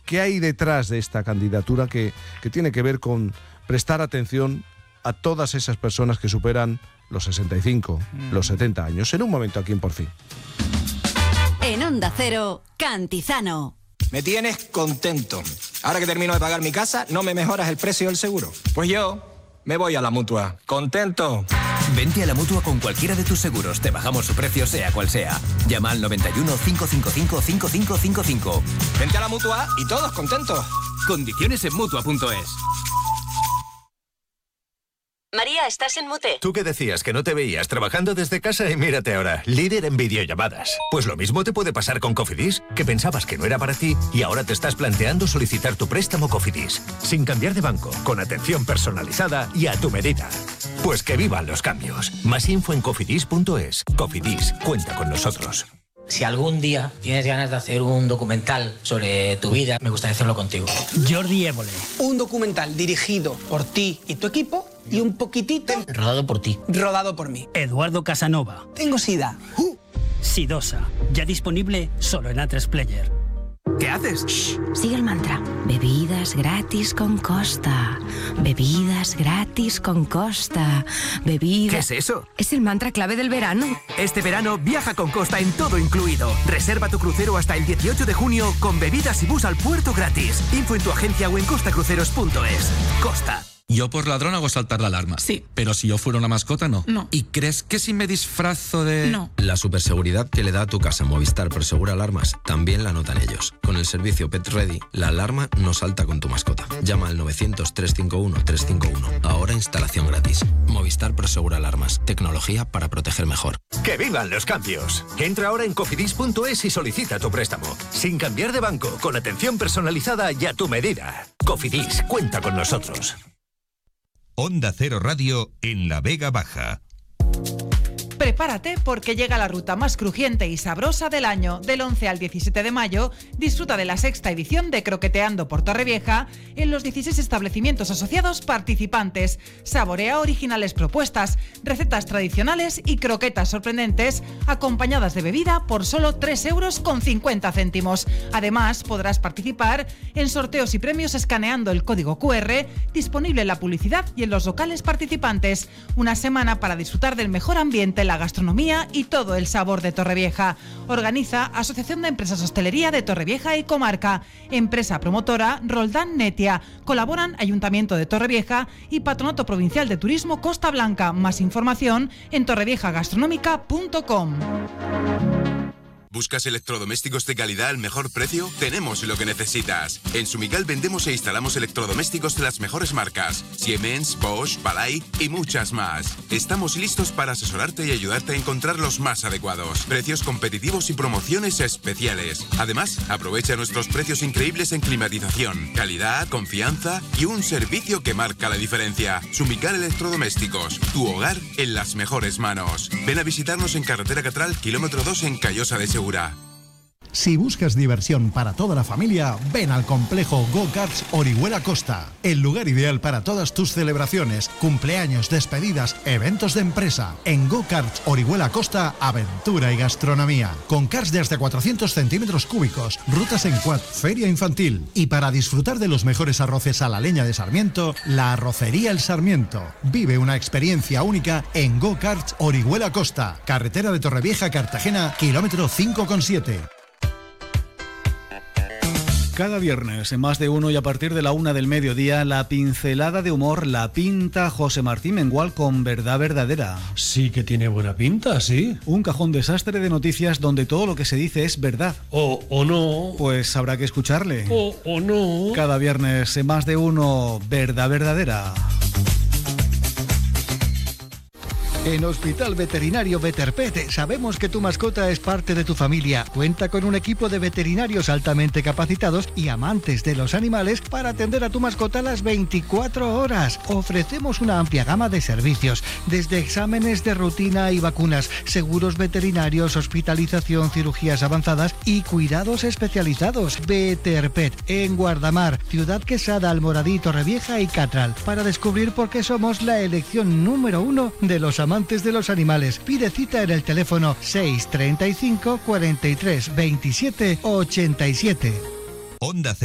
¿Qué hay detrás de esta candidatura que tiene que ver con prestar atención a todas esas personas que superan los 65, los 70 años? En un momento aquí en Por Fin. En Onda Cero, Cantizano. Me tienes contento. Ahora que termino de pagar mi casa, ¿no me mejoras el precio del seguro? Pues yo me voy a la Mutua. ¿Contento? Vente a la Mutua con cualquiera de tus seguros. Te bajamos su precio, sea cual sea. Llama al 91 555 5555. Vente a la Mutua y todos contentos. Condiciones en Mutua.es. María, estás en mute. Tú que decías que no te veías trabajando desde casa y mírate ahora, líder en videollamadas. Pues lo mismo te puede pasar con Cofidis, que pensabas que no era para ti y ahora te estás planteando solicitar tu préstamo Cofidis, sin cambiar de banco, con atención personalizada y a tu medida. Pues que vivan los cambios. Más info en cofidis.es. Cofidis, cuenta con nosotros. Si algún día tienes ganas de hacer un documental sobre tu vida, me gustaría hacerlo contigo. Jordi Évole. Un documental dirigido por ti y tu equipo y un poquitito... Rodado por ti. Rodado por mí. Eduardo Casanova. Tengo sida. Sidosa. Ya disponible solo en A3 Player. ¿Qué haces? Shh, sigue el mantra. Bebidas gratis con Costa. Bebidas gratis con Costa. Bebidas... ¿Qué es eso? Es el mantra clave del verano. Este verano viaja con Costa en todo incluido. Reserva tu crucero hasta el 18 de junio con bebidas y bus al puerto gratis. Info en tu agencia o en costacruceros.es. Costa. Yo por ladrón hago saltar la alarma. Sí. Pero si yo fuera una mascota, no. No. ¿Y crees que si me disfrazo de...? No. La superseguridad que le da a tu casa Movistar Prosegura Alarmas también la notan ellos. Con el servicio Pet Ready, la alarma no salta con tu mascota. Llama al 900-351-351. Ahora instalación gratis. Movistar Prosegura Alarmas. Tecnología para proteger mejor. ¡Que vivan los cambios! Entra ahora en cofidis.es y solicita tu préstamo. Sin cambiar de banco, con atención personalizada y a tu medida. Cofidis, cuenta con nosotros. Onda Cero Radio en La Vega Baja. Prepárate porque llega la ruta más crujiente y sabrosa del año. Del 11 al 17 de mayo, disfruta de la 6ª edición de Croqueteando por Torrevieja en los 16 establecimientos asociados participantes. Saborea originales propuestas, recetas tradicionales y croquetas sorprendentes, acompañadas de bebida por solo 3,50 €. Además, podrás participar en sorteos y premios escaneando el código QR, disponible en la publicidad y en los locales participantes. Una semana para disfrutar del mejor ambiente, la gastronomía y todo el sabor de Torrevieja. Organiza Asociación de Empresas Hostelería de Torrevieja y Comarca. Empresa promotora Roldán Netia. Colaboran Ayuntamiento de Torrevieja y Patronato Provincial de Turismo Costa Blanca. Más información en torreviejagastronómica.com. ¿Buscas electrodomésticos de calidad al mejor precio? Tenemos lo que necesitas. En Sumigal vendemos e instalamos electrodomésticos de las mejores marcas: Siemens, Bosch, Balay y muchas más. Estamos listos para asesorarte y ayudarte a encontrar los más adecuados. Precios competitivos y promociones especiales. Además, aprovecha nuestros precios increíbles en climatización, calidad, confianza y un servicio que marca la diferencia. Sumigal Electrodomésticos, tu hogar en las mejores manos. Ven a visitarnos en Carretera Catral, kilómetro 2 en Callosa de Segura. Si buscas diversión para toda la familia, ven al complejo Go-Karts Orihuela Costa, el lugar ideal para todas tus celebraciones, cumpleaños, despedidas, eventos de empresa. En Go-Karts Orihuela Costa, aventura y gastronomía, con karts de hasta 400 centímetros cúbicos, rutas en quad, feria infantil. Y para disfrutar de los mejores arroces a la leña de Sarmiento, la Arrocería El Sarmiento. Vive una experiencia única en Go-Karts Orihuela Costa, carretera de Torrevieja, Cartagena, kilómetro 5,7. Cada viernes, en Más de Uno y a partir de la 1 del mediodía, la pincelada de humor la pinta José Martín Mengual con Verdad Verdadera. Sí que tiene buena pinta, sí. Un cajón desastre de noticias donde todo lo que se dice es verdad. O no. Pues habrá que escucharle. O no. Cada viernes, en Más de Uno, Verdad Verdadera. En Hospital Veterinario Veterpet sabemos que tu mascota es parte de tu familia. Cuenta con un equipo de veterinarios altamente capacitados y amantes de los animales para atender a tu mascota las 24 horas. Ofrecemos una amplia gama de servicios, desde exámenes de rutina y vacunas, seguros veterinarios, hospitalización, cirugías avanzadas y cuidados especializados. Veterpet, en Guardamar, Ciudad Quesada, Almoradí, Torrevieja y Catral, para descubrir por qué somos la elección número 1 de los amantes de los animales. Pide cita en el teléfono 635 43 27 87. Onda Cero.